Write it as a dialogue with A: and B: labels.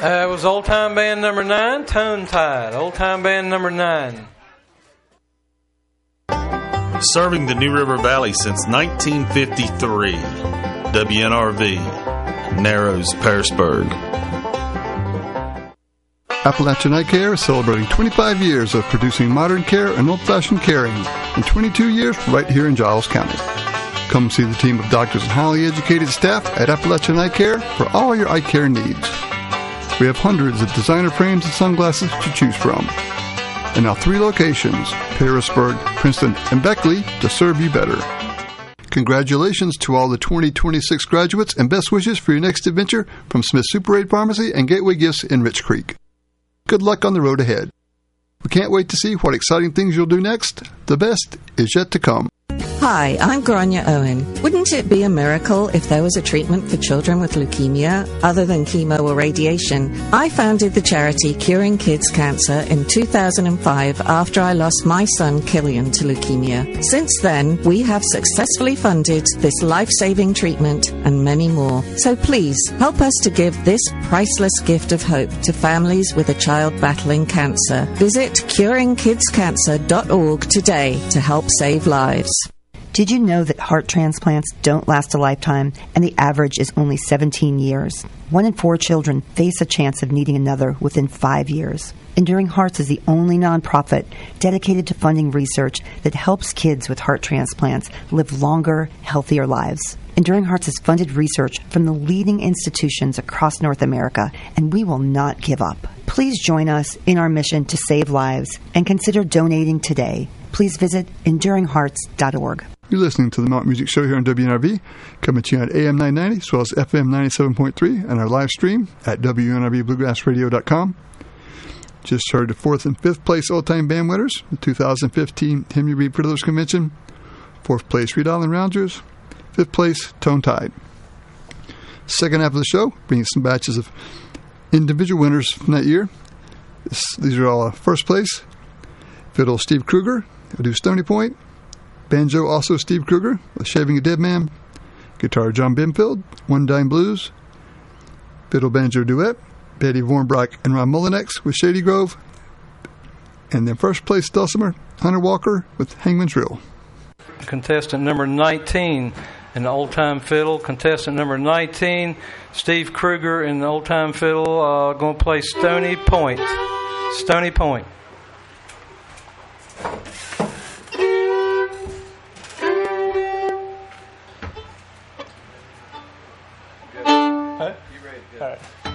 A: It was Old Time Band number 9, Tone Tide. Old Time Band number 9.
B: Serving the New River Valley since 1953. WNRV, Narrows, Pearisburg.
C: Appalachian Eye Care is celebrating 25 years of producing modern care and old-fashioned caring, and 22 years right here in Giles County. Come see the team of doctors and highly educated staff at Appalachian Eye Care for all your eye care needs. We have hundreds of designer frames and sunglasses to choose from. And now 3 locations, Pearisburg, Princeton, and Beckley, to serve you better. Congratulations to all the 2026 graduates and best wishes for your next adventure from Smith Super 8 Pharmacy and Gateway Gifts in Rich Creek. Good luck on the road ahead. We can't wait to see what exciting things you'll do next. The best is yet to come.
D: Hi, I'm Grania Owen. Wouldn't it be a miracle if there was a treatment for children with leukemia other than chemo or radiation? I founded the charity Curing Kids Cancer in 2005 after I lost my son Killian to leukemia. Since then, we have successfully funded this life-saving treatment and many more. So please, help us to give this priceless gift of hope to families with a child battling cancer. Visit curingkidscancer.org today to help save lives.
E: Did you know that heart transplants don't last a lifetime and the average is only 17 years? 1 in 4 children face a chance of needing another within 5 years. Enduring Hearts is the only nonprofit dedicated to funding research that helps kids with heart transplants live longer, healthier lives. Enduring Hearts has funded research from the leading institutions across North America, and we will not give up. Please join us in our mission to save lives and consider donating today. Please visit enduringhearts.org.
C: You're listening to the Mountain Music Show here on WNRV, coming to you on AM 990 as well as FM 97.3 and our live stream at WNRVBluegrassRadio.com. Just heard the 4th and 5th place all-time band winners, the 2015 Henry Reed Fiddlers Convention. 4th place, Reed Island Rounders. 5th place, Tone Tide. Second half of the show, bringing some batches of individual winners from that year. These are all first place. Fiddle, Steve Kruger. We'll do Stony Point. Banjo, also Steve Kruger, with Shaving a Dead Man. Guitar, John Binfield, One Dime Blues. Fiddle, Banjo Duet, Betty Vornbrock and Ron Mullinex with Shady Grove. And then first place, Dulcimer, Hunter Walker with Hangman's Reel.
A: Contestant number 19 in the old-time fiddle. Contestant number 19, Steve Kruger in the old-time fiddle, going to play Stony Point. Stony Point. All right.